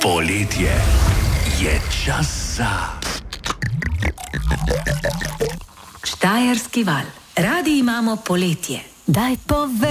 Poletje je čas za Štajerski val. Radi imamo poletje. Daj pove.